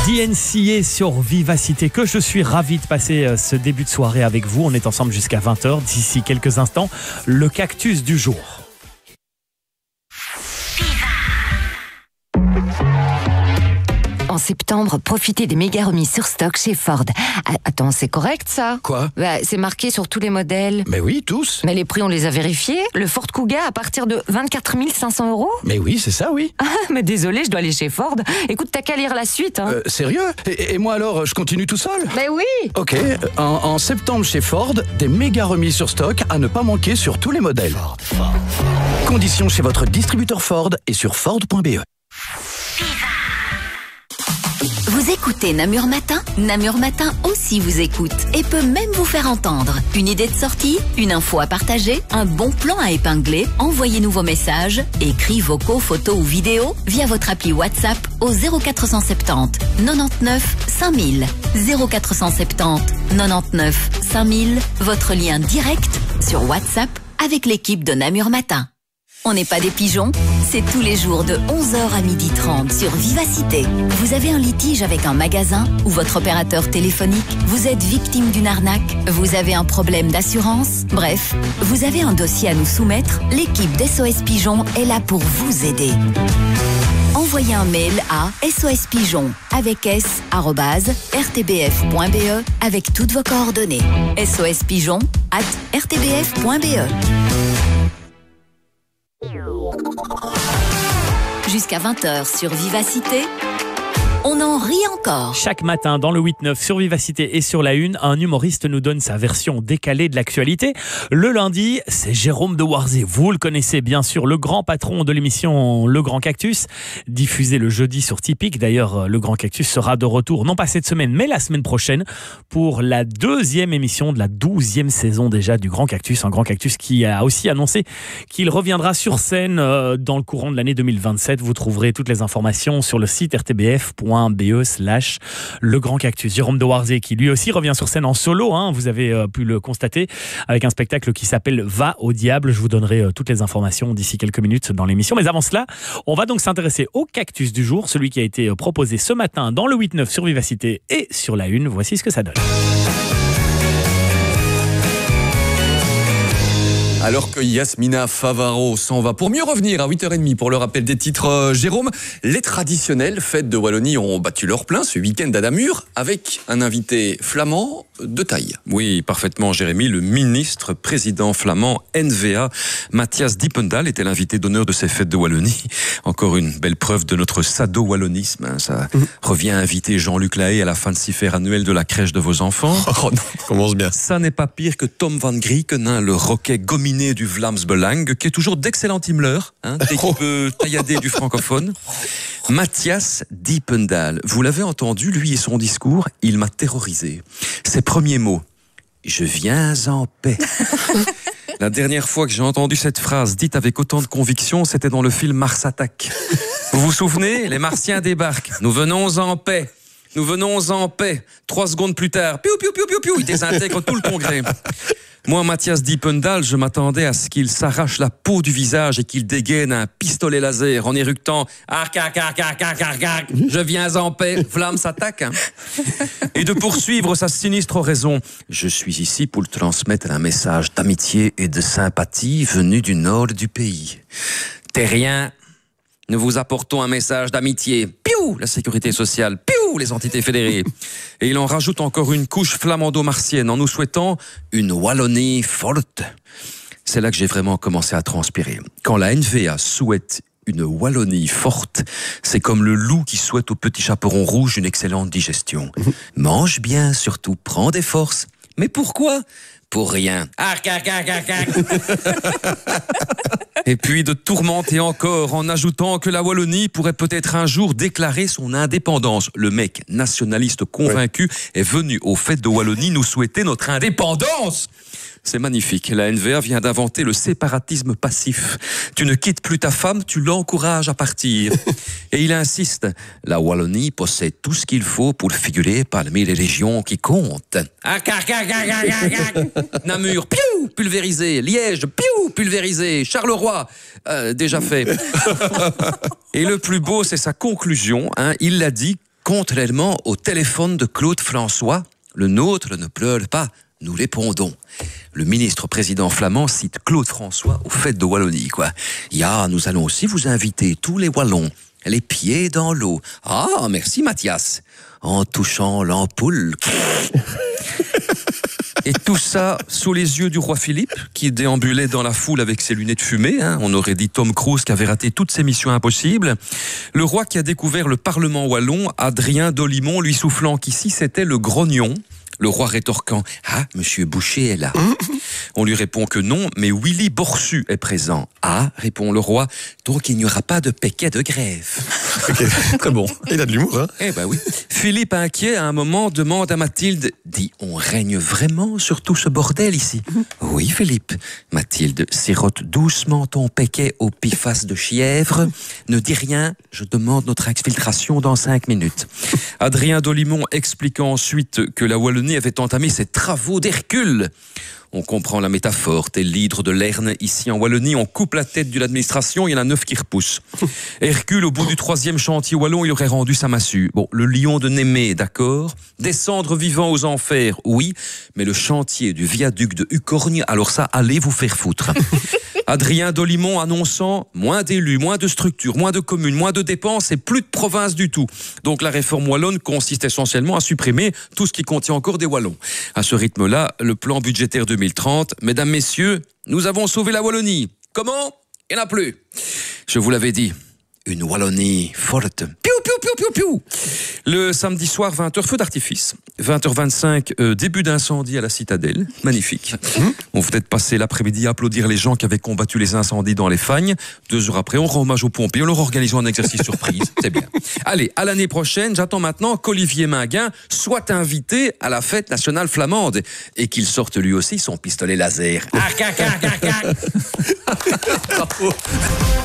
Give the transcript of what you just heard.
DNCA sur Vivacité, que je suis ravi de passer ce début de soirée avec vous. On est ensemble jusqu'à 20h. D'ici quelques instants, le cactus du jour. En septembre, profitez des méga remises sur stock chez Ford. Attends, c'est correct ça? Quoi? C'est marqué sur tous les modèles. Mais oui, tous. Mais les prix, on les a vérifiés. Le Ford Kuga à partir de 24 500 €. Mais oui, c'est ça, oui. Ah, mais désolé, je dois aller chez Ford. Écoute, t'as qu'à lire la suite. Hein. Sérieux? Et moi alors, je continue tout seul? Mais oui. Ok, en septembre chez Ford, des méga remises sur stock à ne pas manquer sur tous les modèles. Ford. Conditions chez votre distributeur Ford et sur Ford.be. Vous écoutez Namur Matin? Namur Matin aussi vous écoute et peut même vous faire entendre. Une idée de sortie? Une info à partager? Un bon plan à épingler? Envoyez-nous vos messages, écrits, vocaux, photos ou vidéos via votre appli WhatsApp au 0470 99 5000. 0470 99 5000, votre lien direct sur WhatsApp avec l'équipe de Namur Matin. On n'est pas des pigeons, c'est tous les jours de 11h à 12h30 sur Vivacité. Vous avez un litige avec un magasin ou votre opérateur téléphonique? Vous êtes victime d'une arnaque? Vous avez un problème d'assurance? Bref, vous avez un dossier à nous soumettre? L'équipe d'SOS Pigeon est là pour vous aider. Envoyez un mail à sospigeon avec s@rtbf.be avec toutes vos coordonnées. sospigeon@rtbf.be. Jusqu'à 20h sur Vivacité, on en rit encore. Chaque matin, dans le 8-9 sur Vivacité et sur la Une, un humoriste nous donne sa version décalée de l'actualité. Le lundi, c'est Jérôme de Warzée. Vous le connaissez bien sûr, le grand patron de l'émission Le Grand Cactus, diffusé le jeudi sur Tipeee. D'ailleurs, Le Grand Cactus sera de retour, non pas cette semaine, mais la semaine prochaine, pour la 2e émission de la 12e saison déjà du Grand Cactus. Un Grand Cactus qui a aussi annoncé qu'il reviendra sur scène dans le courant de l'année 2027. Vous trouverez toutes les informations sur le site rtbf.be/Le Grand Cactus. Jérôme de Warzée qui lui aussi revient sur scène en solo, hein, vous avez pu le constater, avec un spectacle qui s'appelle Va au diable. Je vous donnerai toutes les informations d'ici quelques minutes dans l'émission. Mais avant cela, on va donc s'intéresser au cactus du jour, celui qui a été proposé ce matin dans le 8-9 sur Vivacité et sur la Une. Voici ce que ça donne. Alors que Yasmina Favaro s'en va pour mieux revenir à 8h30 pour le rappel des titres, Jérôme, les traditionnelles fêtes de Wallonie ont battu leur plein ce week-end à Namur avec un invité flamand de taille. Oui, parfaitement Jérémy, le ministre président flamand NVA, Matthias Diependal, était l'invité d'honneur de ces fêtes de Wallonie. Encore une belle preuve de notre sado-wallonisme. Hein. Ça revient à inviter Jean-Luc Lahaye à la fin de cifère annuelle de la crèche de vos enfants. Oh non, commence bien. Ça n'est pas pire que Tom van Grieken, hein, le roquet gominé du Vlaams Belang, qui est toujours d'excellent himmeleur, hein, dès qu'il peut taillader du francophone. Matthias Diependal, vous l'avez entendu, lui et son discours, il m'a terrorisé. Ses premiers mots, je viens en paix. La dernière fois que j'ai entendu cette phrase dite avec autant de conviction, c'était dans le film Mars Attack. Vous vous souvenez? Les Martiens débarquent. Nous venons en paix. Nous venons en paix. 3 secondes plus tard, piou, piou, piou, piou, piou, il désintègre tout le congrès. Moi, Matthias Diependal, je m'attendais à ce qu'il s'arrache la peau du visage et qu'il dégaine un pistolet laser en éructant « Arc, arc, arc, arc, arc, arc, arc, je viens en paix, Flamme s'attaque. Hein. » Et de poursuivre sa sinistre raison. « Je suis ici pour transmettre un message d'amitié et de sympathie venu du nord du pays. Terriens, nous vous apportons un message d'amitié. Piou, la sécurité sociale. Piou, les entités fédérées. » Et il en rajoute encore une couche flamando-martienne en nous souhaitant une Wallonie forte. C'est là que j'ai vraiment commencé à transpirer. Quand la NVA souhaite une Wallonie forte, c'est comme le loup qui souhaite au petit chaperon rouge une excellente digestion. Mange bien, surtout, prends des forces. Mais pourquoi ? Pour rien. Arc, arc, arc, arc, arc. Et puis de tourmenter encore en ajoutant que la Wallonie pourrait peut-être un jour déclarer son indépendance. Le mec nationaliste convaincu est venu aux fêtes de Wallonie nous souhaiter notre indépendance. C'est magnifique. La NVA vient d'inventer le séparatisme passif. Tu ne quittes plus ta femme, tu l'encourages à partir. Et il insiste. La Wallonie possède tout ce qu'il faut pour figurer parmi les régions qui comptent. Namur, piou, pulvérisé. Liège, piou, pulvérisé. Charleroi, déjà fait. Et le plus beau, c'est sa conclusion. Hein. Il l'a dit. contrairement au téléphone de Claude François, le nôtre ne pleure pas, nous répondons. Le ministre-président flamand cite Claude François aux fêtes de Wallonie, quoi. Ya, nous allons aussi vous inviter, tous les Wallons, les pieds dans l'eau. Ah, merci Mathias. En touchant l'ampoule. Et tout ça sous les yeux du roi Philippe, qui déambulait dans la foule avec ses lunettes fumées. On aurait dit Tom Cruise qui avait raté toutes ses missions impossibles. Le roi qui a découvert le Parlement wallon, Adrien d'Olimont, lui soufflant qu'ici c'était le grognon. Le roi rétorquant « Ah, monsieur Boucher est là ». On lui répond que non, mais Willy Borsu est présent. « Ah », répond le roi, « donc il n'y aura pas de péquet de grève ». Okay. Très bon. Il a de l'humour, hein. Eh ben oui. Philippe, inquiet, à un moment, demande à Mathilde « Dis, on règne vraiment sur tout ce bordel ici ?» Oui, Philippe. Mathilde sirote doucement ton péquet au piface de chièvre. Ne dis rien, je demande notre exfiltration dans 5 minutes. Adrien d'Olimont explique ensuite que la Wallonie avait entamé ses travaux d'Hercule. On comprend la métaphore, tel l'hydre de Lerne. Ici en Wallonie, on coupe la tête de l'administration, il y en a 9 qui repoussent. Hercule, au bout du 3e chantier wallon, il aurait rendu sa massue. Bon, le lion de Némée, d'accord. Descendre vivant aux enfers, oui. Mais le chantier du viaduc de Ucorgne, alors ça, allez vous faire foutre. Adrien d'Olimont annonçant moins d'élus, moins de structures, moins de communes, moins de dépenses et plus de provinces du tout. Donc la réforme wallonne consiste essentiellement à supprimer tout ce qui contient encore des Wallons. À ce rythme-là, le plan budgétaire 2030, mesdames, messieurs, nous avons sauvé la Wallonie. Comment ? Il n'y en a plus. Je vous l'avais dit, une Wallonie forte. Piou, piou, piou, piou, piou. Le samedi soir, 20h, feu d'artifice. 20h25, début d'incendie à la citadelle. Magnifique. On venait de passer l'après-midi à applaudir les gens qui avaient combattu les incendies dans les Fagnes. 2 jours après, on rend hommage aux pompiers. On leur organise un exercice surprise. C'est bien. Allez, à l'année prochaine, j'attends maintenant qu'Olivier Minguin soit invité à la fête nationale flamande et qu'il sorte lui aussi son pistolet laser. Ah, cac, cac, cac, cac.